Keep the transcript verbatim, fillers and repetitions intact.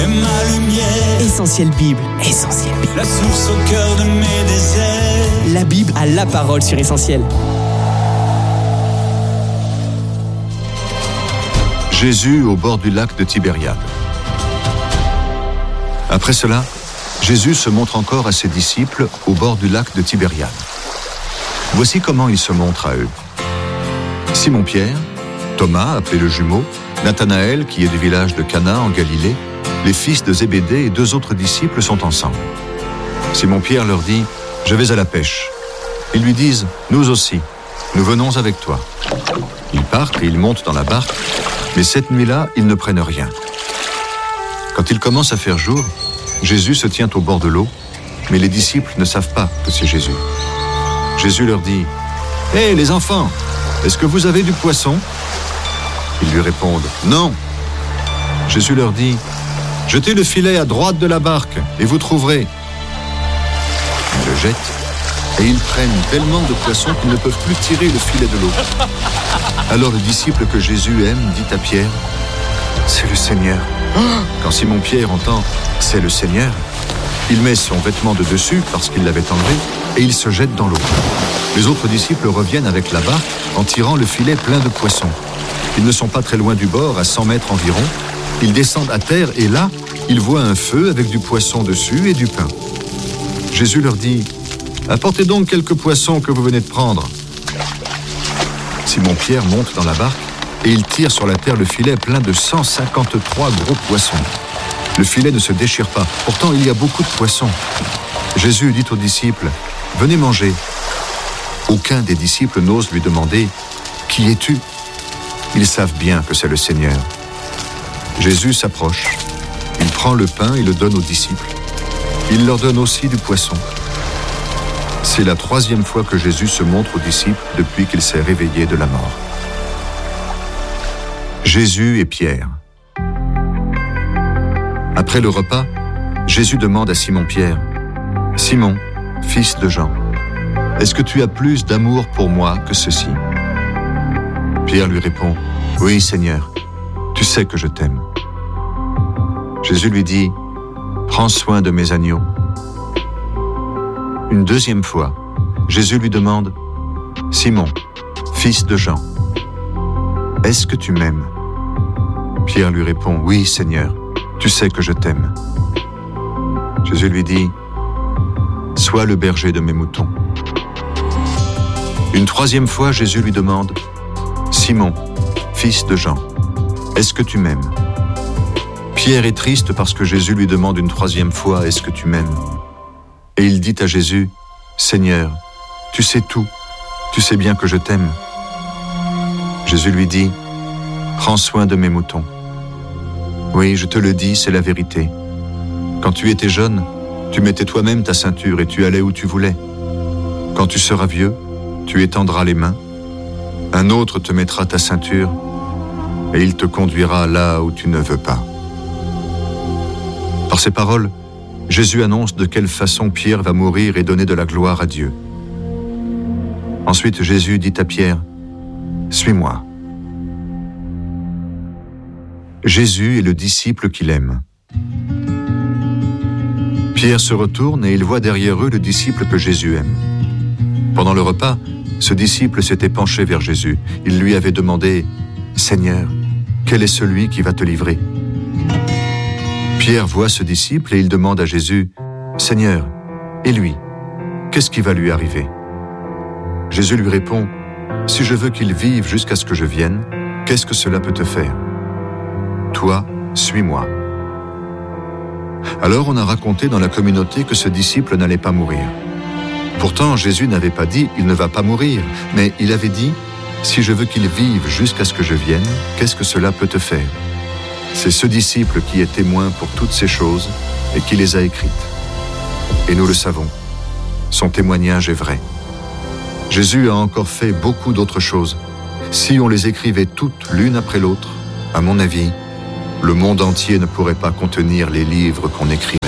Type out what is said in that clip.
et ma lumière. Essentiel Bible, Essentiel Bible. La source au cœur de mes déserts. La Bible a la parole sur Essentiel. Jésus au bord du lac de Tibériade. Après cela, Jésus se montre encore à ses disciples au bord du lac de Tibériade. Voici comment il se montre à eux. Simon-Pierre, Thomas, appelé le jumeau, Nathanaël, qui est du village de Cana en Galilée, les fils de Zébédée et deux autres disciples sont ensemble. Simon-Pierre leur dit « Je vais à la pêche ». Ils lui disent « Nous aussi, nous venons avec toi ». Ils partent et ils montent dans la barque, mais cette nuit-là, ils ne prennent rien. Quand il commence à faire jour, Jésus se tient au bord de l'eau, mais les disciples ne savent pas que c'est Jésus. Jésus leur dit « Hé, les enfants, est-ce que vous avez du poisson ?» Ils lui répondent « Non ». Jésus leur dit « Jetez le filet à droite de la barque et vous trouverez. » Ils le jettent et ils prennent tellement de poissons qu'ils ne peuvent plus tirer le filet de l'eau. Alors le disciple que Jésus aime dit à Pierre « C'est le Seigneur ». Quand Simon-Pierre entend « C'est le Seigneur », il met son vêtement de dessus parce qu'il l'avait enlevé et il se jette dans l'eau. Les autres disciples reviennent avec la barque en tirant le filet plein de poissons. Ils ne sont pas très loin du bord, à cent mètres environ. Ils descendent à terre et là, ils voient un feu avec du poisson dessus et du pain. Jésus leur dit « Apportez donc quelques poissons que vous venez de prendre. » Simon-Pierre monte dans la barque et il tire sur la terre le filet plein de cent cinquante-trois gros poissons. Le filet ne se déchire pas, pourtant il y a beaucoup de poissons. Jésus dit aux disciples « Venez manger ». Aucun des disciples n'ose lui demander « Qui es-tu » Ils savent bien que c'est le Seigneur. Jésus s'approche, il prend le pain et le donne aux disciples. Il leur donne aussi du poisson. C'est la troisième fois que Jésus se montre aux disciples depuis qu'il s'est réveillé de la mort. Jésus et Pierre. Après le repas, Jésus demande à Simon-Pierre « Simon, fils de Jean, est-ce que tu as plus d'amour pour moi que ceci ?» Pierre lui répond « Oui, Seigneur, tu sais que je t'aime. » Jésus lui dit « Prends soin de mes agneaux. » Une deuxième fois, Jésus lui demande « Simon, fils de Jean, est-ce que tu m'aimes ?» Pierre lui répond « Oui, Seigneur, tu sais que je t'aime. » Jésus lui dit « Sois le berger de mes moutons. » Une troisième fois, Jésus lui demande « Simon, fils de Jean, est-ce que tu m'aimes ?» Pierre est triste parce que Jésus lui demande une troisième fois « Est-ce que tu m'aimes ?» Et il dit à Jésus « Seigneur, tu sais tout, tu sais bien que je t'aime. » Jésus lui dit « Prends soin de mes moutons. » Oui, je te le dis, c'est la vérité. Quand tu étais jeune, tu mettais toi-même ta ceinture et tu allais où tu voulais. Quand tu seras vieux, tu étendras les mains, un autre te mettra ta ceinture et il te conduira là où tu ne veux pas. Par ces paroles, Jésus annonce de quelle façon Pierre va mourir et donner de la gloire à Dieu. Ensuite, Jésus dit à Pierre « Suis-moi ». Jésus est le disciple qu'il aime. Pierre se retourne et il voit derrière eux le disciple que Jésus aime. Pendant le repas, ce disciple s'était penché vers Jésus. Il lui avait demandé « Seigneur, quel est celui qui va te livrer ?» Pierre voit ce disciple et il demande à Jésus « Seigneur, et lui, qu'est-ce qui va lui arriver ?» Jésus lui répond « Si je veux qu'il vive jusqu'à ce que je vienne, qu'est-ce que cela peut te faire ? Toi, suis-moi. » Alors on a raconté dans la communauté que ce disciple n'allait pas mourir. Pourtant, Jésus n'avait pas dit « il ne va pas mourir », mais il avait dit « si je veux qu'il vive jusqu'à ce que je vienne, qu'est-ce que cela peut te faire ?» C'est ce disciple qui est témoin pour toutes ces choses et qui les a écrites. Et nous le savons, son témoignage est vrai. Jésus a encore fait beaucoup d'autres choses. Si on les écrivait toutes l'une après l'autre, à mon avis, le monde entier ne pourrait pas contenir les livres qu'on écrit.